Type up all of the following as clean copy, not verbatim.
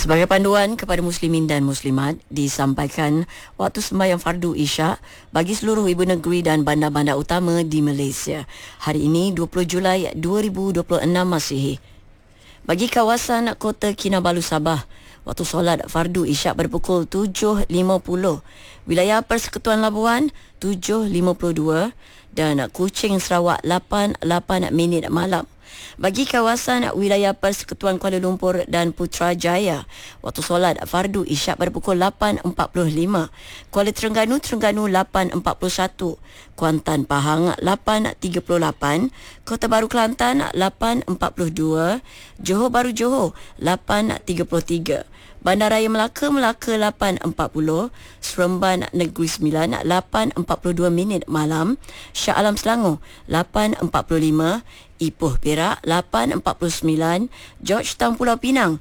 Sebagai panduan kepada muslimin dan muslimat, disampaikan waktu sembahyang fardu Isyak bagi seluruh ibu negeri dan bandar-bandar utama di Malaysia. Hari ini 20 Julai 2026 Masihi. Bagi kawasan Kota Kinabalu Sabah, waktu solat fardu Isyak pada pukul 7.50. Wilayah Persekutuan Labuan 7.52 dan Kuching Sarawak 8 minit malam. Bagi kawasan wilayah Persekutuan Kuala Lumpur dan Putrajaya, waktu solat fardu Isyak pada pukul 8.45. Kuala Terengganu 8.41. Kuantan Pahang 8.38. Kota Baru Kelantan 8.42. Johor Bahru Johor 8.33. Bandaraya Melaka 8.40. Seremban Negeri Sembilan 8.42 minit malam. Shah Alam Selangor 8.45. Ipoh Perak 8.49. Georgetown Pulau Pinang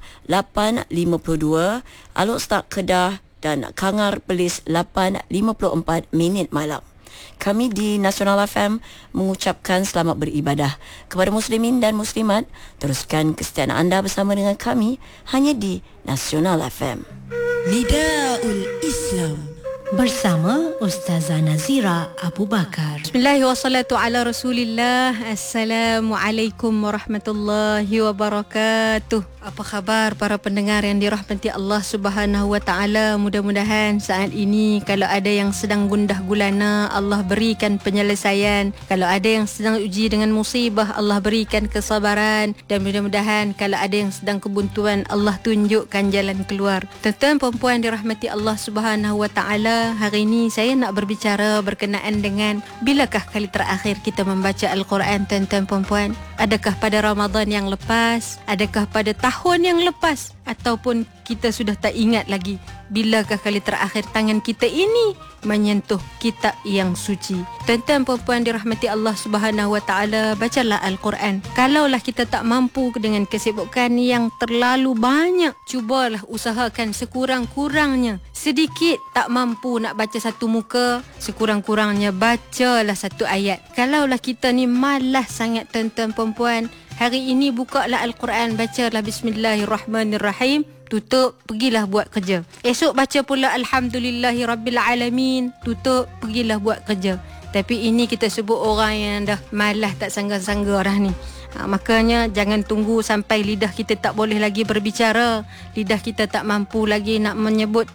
8.52. Alok Start Kedah dan Kangar Perlis 8.54 minit malam. Kami di Nasional FM mengucapkan selamat beribadah kepada muslimin dan muslimat. Teruskan kesetiaan anda bersama dengan kami hanya di Nasional FM. Nidaul Islam bersama Ustazah Nazira Abu Bakar. Bismillahirrahmanirrahim. Assalamualaikum warahmatullahi wabarakatuh. Apa khabar para pendengar yang dirahmati Allah Subhanahu wa taala? Mudah-mudahan saat ini kalau ada yang sedang gundah gulana, Allah berikan penyelesaian. Kalau ada yang sedang uji dengan musibah, Allah berikan kesabaran. Dan mudah-mudahan kalau ada yang sedang kebuntuan, Allah tunjukkan jalan keluar. Tuan-tuan perempuan dirahmati Allah Subhanahu wa taala, hari ini saya nak berbicara berkenaan dengan bilakah kali terakhir kita membaca Al-Quran, tuan-tuan perempuan? Adakah pada Ramadan yang lepas? Adakah pada tahun yang lepas? Ataupun kita sudah tak ingat lagi bilakah kali terakhir tangan kita ini menyentuh kitab yang suci? Tuan-tuan perempuan dirahmati Allah Subhanahu wa taala, bacalah Al-Quran. Kalaulah kita tak mampu dengan kesibukan yang terlalu banyak, cubalah usahakan sekurang-kurangnya. Sedikit tak mampu nak baca satu muka, sekurang-kurangnya bacalah satu ayat. Kalaulah kita ni malas sangat tuan-tuan perempuan, hari ini bukalah Al-Quran, bacalah Bismillahirrahmanirrahim, tutup, pergilah buat kerja. Esok baca pula Alhamdulillahirrabbilalamin, tutup, pergilah buat kerja. Tapi ini kita sebut orang yang dah malas tak sangga-sangga dah ni. Makanya jangan tunggu sampai lidah kita tak boleh lagi berbicara, lidah kita tak mampu lagi nak menyebut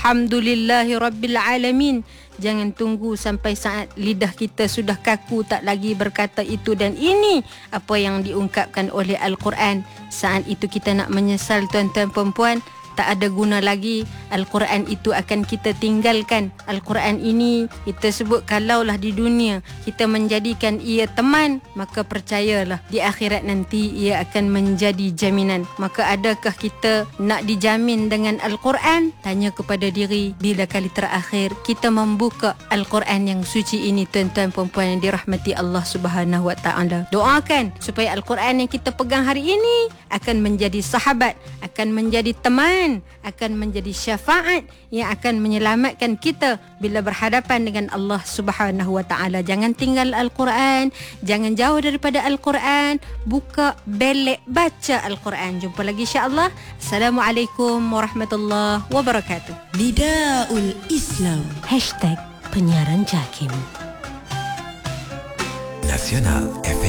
Alhamdulillahirabbilalamin. Jangan tunggu sampai saat lidah kita sudah kaku tak lagi berkata itu dan ini apa yang diungkapkan oleh Al-Quran. Saat itu kita nak menyesal tuan-tuan perempuan, tak ada guna lagi. Al-Quran itu akan kita tinggalkan. Al-Quran ini kita sebut kalaulah di dunia kita menjadikan ia teman, maka percayalah di akhirat nanti ia akan menjadi jaminan. Maka adakah kita nak dijamin dengan Al-Quran? Tanya kepada diri, bila kali terakhir kita membuka Al-Quran yang suci ini, tuan-tuan perempuan yang dirahmati Allah Subhanahu wa taala. Doakan supaya Al-Quran yang kita pegang hari ini akan menjadi sahabat, akan menjadi teman, akan menjadi syafaat yang akan menyelamatkan kita bila berhadapan dengan Allah Subhanahu wa taala. Jangan tinggal Al-Quran, jangan jauh daripada Al-Quran, buka belek baca Al-Quran. Jumpa lagi insya-Allah. Assalamualaikum warahmatullahi wabarakatuh. Nidaul Islam #penyiaran JAKIM. Nasional FM.